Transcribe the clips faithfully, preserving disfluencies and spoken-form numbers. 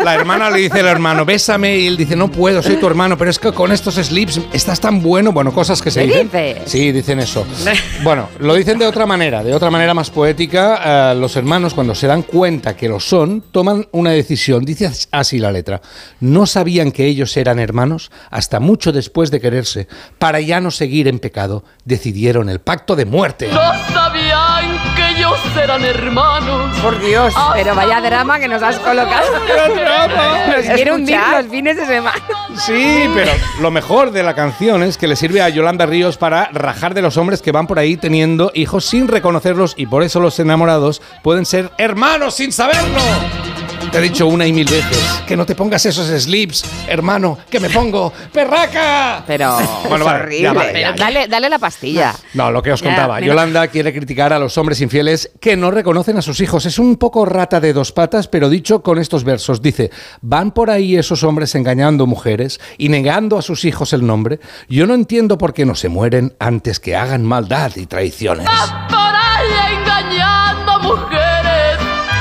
la hermana le dice al hermano, bésame, y él dice, no puedo, soy tu hermano, pero es que con estos slips estás tan bueno. Bueno, cosas que se ¿Qué dicen. dices? Sí, dicen eso. Bueno, lo dicen de otra manera, de otra manera más poética. Eh, los hermanos, cuando se dan cuenta que lo son, toman una decisión. Dice así la letra. No sabían que ellos eran hermanos hasta mucho después de quererse. Para ya no seguir en pecado, decidieron el pacto de muerte. No sabían que ellos eran hermanos. Por Dios, pero vaya drama que nos has colocado. Nos quiere hundir los fines de semana. Sí, pero lo mejor de la canción es que le sirve a Yolanda Ríos para rajar de los hombres que van por ahí teniendo hijos sin reconocerlos, y por eso los enamorados pueden ser hermanos sin saberlo. Te he dicho una y mil veces que no te pongas esos slips, hermano, que me pongo perraca. Pero bueno, es vale, horrible. ya vale, ya, Pero ya. Dale, dale la pastilla. No, lo que os Ya, contaba. mira. Yolanda quiere criticar a los hombres infieles que no reconocen a sus hijos. Es un poco rata de dos patas, pero dicho con estos versos. Dice, van por ahí esos hombres engañando mujeres y negando a sus hijos el nombre. Yo no entiendo por qué no se mueren antes que hagan maldad y traiciones. Van por ahí engañando mujeres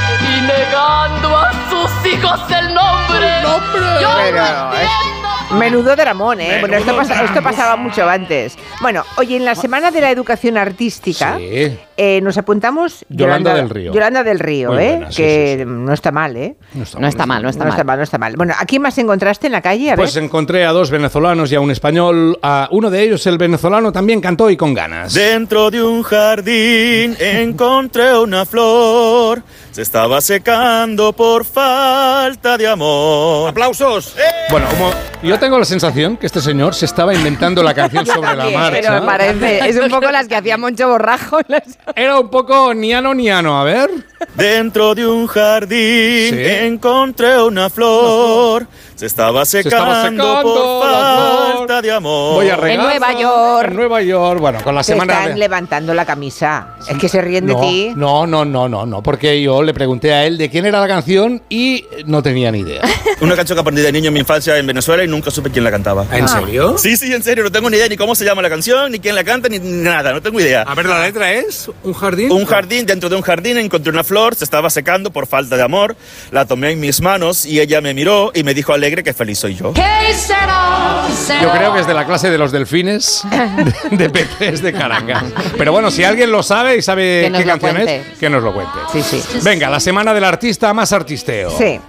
y negando a sus hijos el nombre. ¡Nombre! Yo Pero, no eh, entiendo. Menudo dramón, ¿eh? Bueno, esto, Menudo pasa- esto dramón. pasaba mucho antes. Bueno, oye, en la Semana de la Educación Artística Sí. eh, nos apuntamos Yolanda del Río. Yolanda del Río, Muy ¿eh? buena, sí, que sí, sí. no está mal, ¿eh? No está, No está mal, no está no mal. está mal, no está mal. Bueno, ¿a quién más encontraste en la calle? A Pues ver. encontré a dos venezolanos y a un español. A uno de ellos, el venezolano, también cantó y con ganas. Dentro de un jardín encontré una flor, se estaba secando por falta de amor. ¡Aplausos! Bueno, como yo tengo la sensación que este señor se estaba inventando la canción sobre la También, marcha. pero parece, es un poco las que hacía Moncho Borrajo. Era un poco niano niano, a ver. Dentro de un jardín Sí. encontré una flor, se estaba Se secando, estaba secando por la flor. falta de amor. Voy a regar. Nueva York. En Nueva York. Bueno, con la Se semana. están de- levantando la camisa. Es que se ríen de No, ti. no, no, no, no, no, porque yo le pregunté a él de quién era la canción y no tenía ni idea. Una canción que aprendí de niño en mi infancia en Venezuela y nunca supe quién la cantaba. ¿En serio? Sí, sí, en serio, no tengo ni idea ni cómo se llama la canción, ni quién la canta, ni nada, no tengo idea. A ver, la letra es un jardín. Un jardín, dentro de un jardín encontré una flor, se estaba secando por falta de amor. La tomé en mis manos y ella me miró y me dijo alegre que feliz soy yo. ¿Qué será? Yo creo que es de la clase de los delfines de, de Peces de Carangas. Pero bueno, si alguien lo sabe y sabe Que nos qué lo canción cuente. es, que nos lo cuente. Sí, sí. Venga, la semana del artista más artisteo. Sí.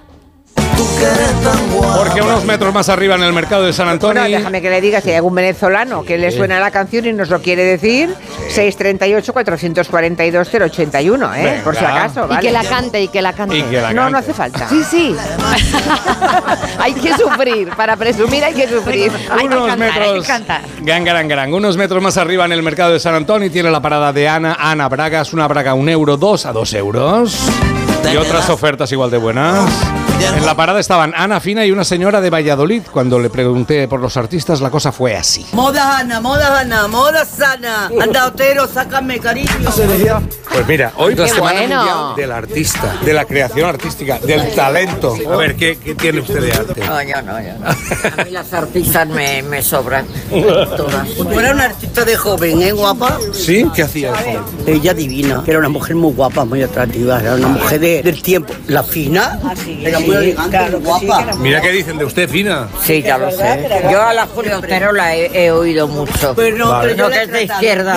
Porque unos metros más arriba en el mercado de San Antonio. Bueno, déjame que le diga si hay algún venezolano que le suena la canción y nos lo quiere decir. seis tres ocho, cuatro cuatro dos, cero ocho uno, ¿eh? Venga. Por si acaso, Y ¿vale? que la cante, y que la cante. Y que la No, cante. no hace falta. Sí, sí. Hay que sufrir. Para presumir hay que sufrir. Hay que unos cantar, hay que metros. cantar. Gan, gran, gran. Unos metros más arriba en el mercado de San Antonio tiene la parada de Ana. Ana Bragas, una braga a un euro, dos a dos euros. Y otras ofertas igual de buenas. En la parada estaban Ana Fina y una señora de Valladolid. Cuando le pregunté por los artistas, la cosa fue así. Moda Ana, moda Ana, moda sana. Anda, Otero, sácame cariño. Pues mira, hoy la Qué Semana bueno. Mundial del Artista, de la creación artística, del talento. A ver, ¿qué, qué tiene usted de arte? No, yo no, yo no. A mí las artistas me, me sobran. Todas. Tú eras una artista de joven, ¿eh, guapa? ¿Sí? ¿Qué hacía? Ella divina. Era una mujer muy guapa, muy atractiva. Era una mujer de- del tiempo. La Fina era muy elegante, muy guapa. Mira qué dicen de usted, Fina. Sí, ya lo sé. Yo a la Julia Otero la he, he oído mucho. Pero no, Vale. pero no que es de izquierda.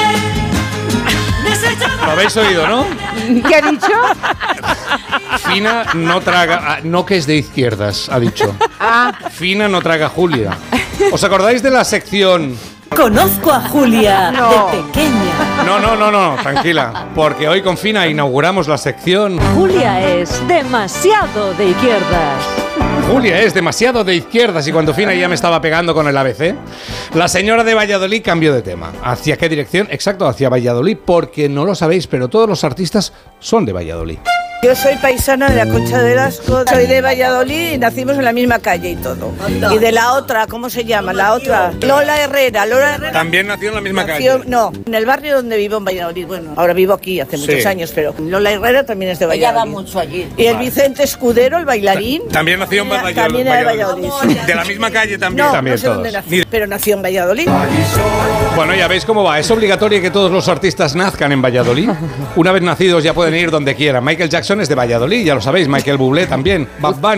Lo habéis oído, ¿no? ¿Qué ha dicho? Fina no traga... ah, no que es de izquierdas, ha dicho. Ah, Fina no traga Julia. ¿Os acordáis de la sección? Conozco a Julia No. de pequeña. No, no, no, no, tranquila. Porque hoy con Fina inauguramos la sección... Julia es demasiado de izquierdas. Julia es demasiado de izquierdas y cuando Fina ya me estaba pegando con el A B C, la señora de Valladolid cambió de tema. ¿Hacia qué dirección? Exacto, hacia Valladolid, porque no lo sabéis, pero todos los artistas son de Valladolid. Yo soy paisana de la Concha de Lasco, soy de Valladolid y nacimos en la misma calle y todo. Y de la otra, ¿cómo se llama? La otra, Lola Herrera. Lola Herrera También nació en la misma nació- calle. No, en el barrio donde vivo en Valladolid. Bueno, ahora vivo aquí hace muchos Sí. años, pero Lola Herrera también es de Ella Valladolid. va mucho allí. Y el Vicente Escudero, el bailarín, También nació en Valladolid. también era de Valladolid. De la misma calle también. No, también no sé dónde todos. nació, pero nació en Valladolid. Bueno, ya veis cómo va. Es obligatorio que todos los artistas nazcan en Valladolid. Una vez nacidos ya pueden ir donde quieran. Michael Jackson es de Valladolid, ya lo sabéis. Michael Bublé también. Bad Bunny